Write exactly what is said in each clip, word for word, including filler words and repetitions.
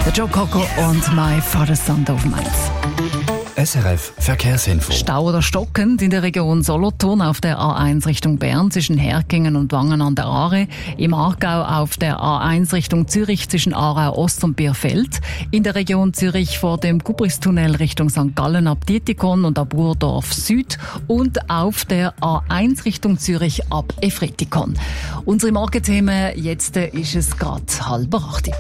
Der Joe Cocker und My Father's Son auf dem Mainz. S R F Verkehrsinfo. Stau oder stockend in der Region Solothurn auf der A eins Richtung Bern zwischen Herkingen und Wangen an der Aare. Im Aargau auf der A eins Richtung Zürich zwischen Aarau Ost und Bierfeld. In der Region Zürich vor dem Gubristunnel Richtung Sankt Gallen ab Dietikon und ab Urdorf Süd. Und auf der A eins Richtung Zürich ab Efretikon. Unsere Morgenthemen, jetzt ist es gerade halb acht.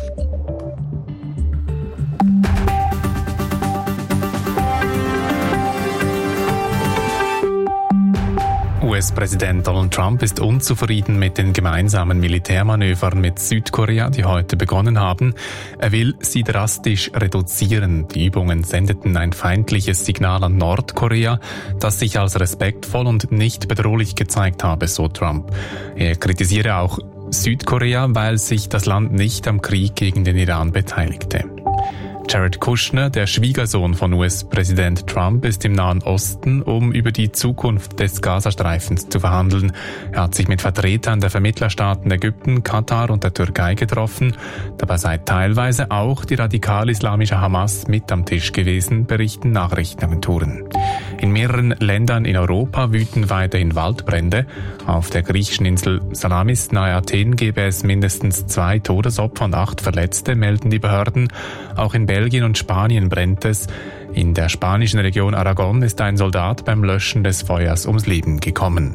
U S-Präsident Donald Trump ist unzufrieden mit den gemeinsamen Militärmanövern mit Südkorea, die heute begonnen haben. Er will sie drastisch reduzieren. Die Übungen sendeten ein feindliches Signal an Nordkorea, das sich als respektvoll und nicht bedrohlich gezeigt habe, so Trump. Er kritisiere auch Südkorea, weil sich das Land nicht am Krieg gegen den Iran beteiligte. Jared Kushner, der Schwiegersohn von U S-Präsident Trump, ist im Nahen Osten, um über die Zukunft des Gazastreifens zu verhandeln. Er hat sich mit Vertretern der Vermittlerstaaten Ägypten, Katar und der Türkei getroffen. Dabei sei teilweise auch die radikal-islamische Hamas mit am Tisch gewesen, berichten Nachrichtenagenturen. In mehreren Ländern in Europa wüten weiterhin Waldbrände. Auf der griechischen Insel Salamis nahe Athen gebe es mindestens zwei Todesopfer und acht Verletzte, melden die Behörden. Auch in Belgien und Spanien brennt es. In der spanischen Region Aragon ist ein Soldat beim Löschen des Feuers ums Leben gekommen.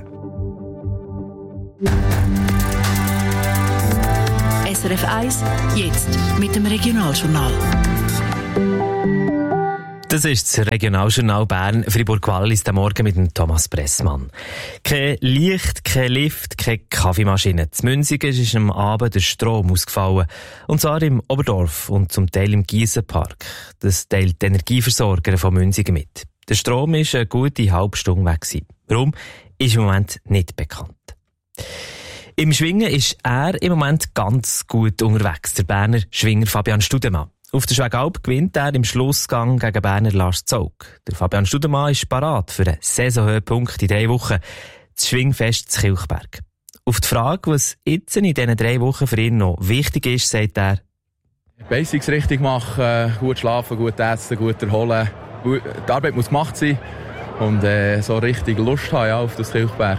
S R F eins, jetzt mit dem Regionaljournal. Das ist das Regionaljournal Bern, Fribourg-Wallis, der Morgen mit dem Thomas Pressmann. Kein Licht, kein Lift, keine Kaffeemaschine. In Münzigen ist am Abend der Strom ausgefallen. Und zwar im Oberdorf und zum Teil im Giessenpark. Das teilt die Energieversorger von Münzigen mit. Der Strom war eine gute halbe Stunde weg. Warum, ist im Moment nicht bekannt. Im Schwingen ist er im Moment ganz gut unterwegs, der Berner Schwinger Fabian Studemann. Auf der Schwegalp gewinnt er im Schlussgang gegen Berner Lars Zog. Der Fabian Studemann ist parat für einen Saisonhöhepunkt in drei Wochen, das Schwingfest zu Kilchberg. Auf die Frage, was jetzt in diesen drei Wochen für ihn noch wichtig ist, sagt er: Basics richtig machen, gut schlafen, gut essen, gut erholen. Die Arbeit muss gemacht sein und äh, so richtig Lust haben ja, auf das Kilchberg.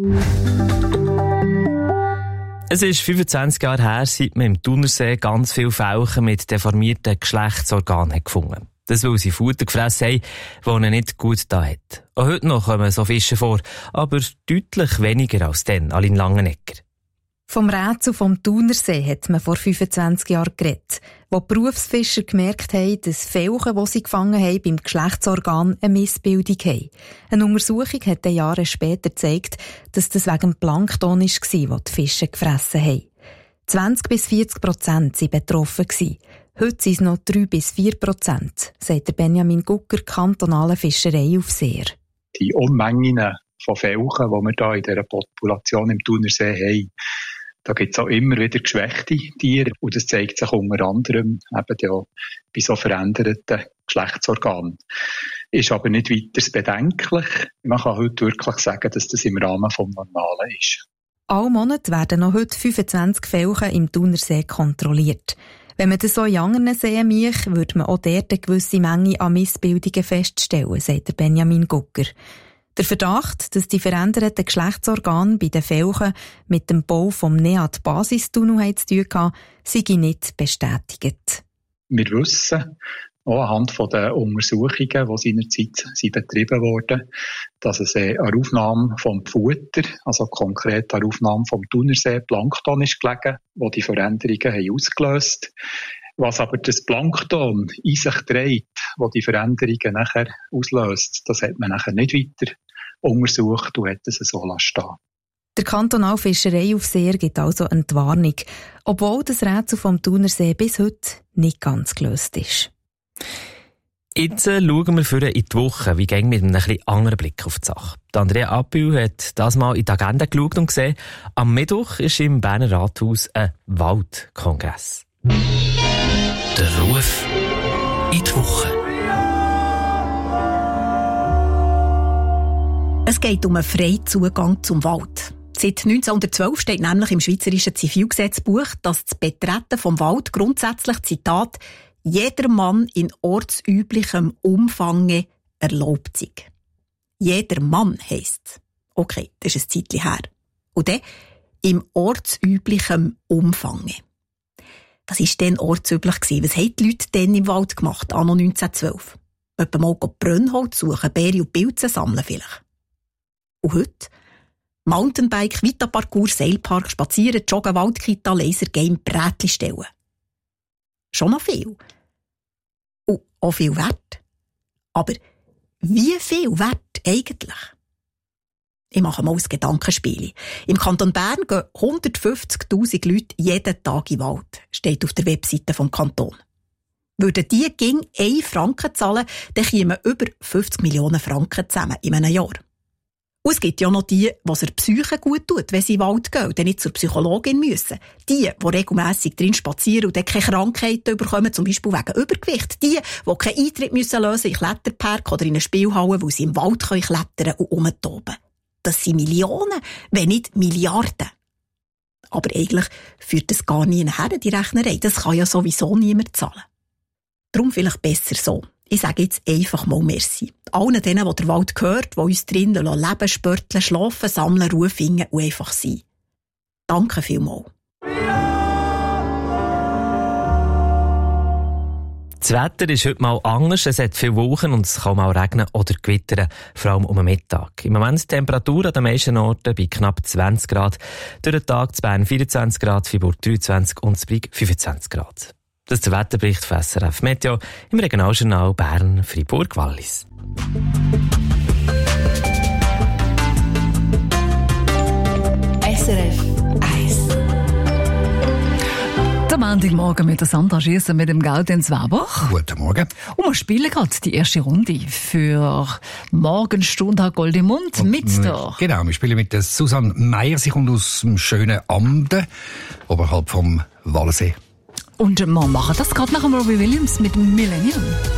Es ist fünfundzwanzig Jahre her, seit man im Thunersee ganz viele Felchen mit deformierten Geschlechtsorganen gefunden hat. Das, weil sie Futter gefressen haben, die ihnen nicht gut da hat. Auch heute noch kommen so Fische vor, aber deutlich weniger als dann, Aline Langenegger. Vom Rätsel vom Thunersee hat man vor fünfundzwanzig Jahren geredet, wo die Berufsfischer gemerkt haben, dass Felchen, die sie gefangen haben, beim Geschlechtsorgan eine Missbildung haben. Eine Untersuchung hat Jahre später gezeigt, dass das wegen dem Plankton war, das die Fische gefressen haben. zwanzig bis vierzig Prozent waren betroffen. Heute sind es noch drei bis vier Prozent, sagt der Benjamin Gucker, kantonaler Fischereiaufseher. Die Unmengen von Felchen, die wir hier in dieser Population im Thunersee haben, da gibt es auch immer wieder geschwächte Tiere. Und das zeigt sich unter anderem eben auch bei so veränderten Geschlechtsorganen. Ist aber nicht weiter bedenklich. Man kann heute wirklich sagen, dass das im Rahmen des Normalen ist. Alle Monate werden noch heute fünfundzwanzig Felchen im Thunersee kontrolliert. Wenn man das so in anderen Seen macht, würde man auch dort eine gewisse Menge an Missbildungen feststellen, sagt der Benjamin Gucker. Der Verdacht, dass die veränderten Geschlechtsorgane bei den Felchen mit dem Bau vom Neat-Basistunnel zu tun haben, sei nicht bestätigt. Wir wissen, auch anhand der Untersuchungen, die seinerzeit betrieben wurden, dass es eine Aufnahme vom Futter, also konkret eine Aufnahme vom Thunersee Plankton ist gelegen, wo die Veränderungen haben ausgelöst. Was aber das Plankton in sich trägt, wo die Veränderungen nachher auslöst, das hat man nachher nicht weiter untersucht und hat es so stehen. Der kantonale Fischereiaufseher gibt also eine Warnung, obwohl das Rätsel vom Thunersee bis heute nicht ganz gelöst ist. Jetzt äh, schauen wir für in die Woche, wie gehen mit einem etwas anderen Blick auf die Sache. Die Andrea Appel hat das mal in die Agenda geschaut und gesehen, am Mittwoch ist im Berner Rathaus ein Waldkongress. Der Ruf in die Woche. Es geht um einen freien Zugang zum Wald. Seit neunzehnhundertzwölf steht nämlich im Schweizerischen Zivilgesetzbuch, dass das Betreten vom Wald grundsätzlich, Zitat, jedermann in ortsüblichem Umfang erlaubt sei. Jeder Mann heisst. Okay, das ist ein Zeitchen her. Und dann im ortsüblichem Umfang. Was war denn ortsüblich? Was haben die Leute denn im Wald gemacht, anno neunzehnhundertzwölf? Etwa mal Brennholz suchen, Beere und Pilze sammeln vielleicht. Und heute? Mountainbike, Vita-Parcours, Seilpark, Spazieren, Joggen, Waldkita, Lasergame, Brätli stellen. Schon noch viel. Und auch viel wert. Aber wie viel wert eigentlich? Ich mache mal ein Gedankenspiel. Im Kanton Bern gehen hundertfünfzigtausend Leute jeden Tag in den Wald, steht auf der Webseite vom Kanton. Würden die ging einen Franken zahlen, dann kämen über fünfzig Millionen Franken zusammen in einem Jahr. Und es gibt ja noch die, die es der Psyche gut tut, wenn sie in den Wald gehen und nicht zur Psychologin müssen. Die, die regelmässig drin spazieren und dann keine Krankheiten bekommen, zum Beispiel wegen Übergewicht. Die, die keinen Eintritt müssen lösen in Kletterpark oder in eine Spielhalle, wo sie im Wald klettern können und rumtoben. Das sind Millionen, wenn nicht Milliarden. Aber eigentlich führt das gar nie her, die Rechnerei. Das kann ja sowieso niemand zahlen. Darum vielleicht besser so. Ich sage jetzt einfach mal Merci. Allen denen, die der Wald gehört, die uns drinnen leben, spörteln, schlafen, sammeln, Ruhe finden und einfach sein. Danke vielmals. Das Wetter ist heute mal anders. Es hat viele Wolken und es kann mal regnen oder gewittern, vor allem um den Mittag. Im Moment die Temperatur an den meisten Orten bei knapp zwanzig Grad. Durch den Tag zu Bern vierundzwanzig Grad, Freiburg dreiundzwanzig und Zwick fünfundzwanzig Grad. Das ist der Wetterbericht von S R F Meteo im Regionaljournal Bern, Freiburg, Wallis. S R F eins. Der Montagmorgen mit der Sandra Schiessen mit dem Gaudenz Weber. Guten Morgen. Und wir spielen gerade die erste Runde für Morgenstunde Goldemund mit der... Genau, wir spielen mit der Susanne Meyer. Sie kommt aus dem schönen Amden, oberhalb vom Wallensee. Und wir machen das gerade nach dem Robbie Williams mit Millennium.